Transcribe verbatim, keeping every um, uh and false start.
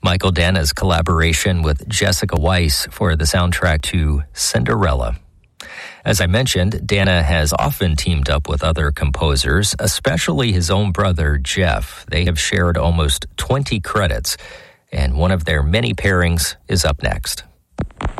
Michael Danna's collaboration with Jessica Weiss for the soundtrack to Cinderella. As I mentioned, Danna has often teamed up with other composers, especially his own brother, Jeff. They have shared almost twenty credits, and one of their many pairings is up next.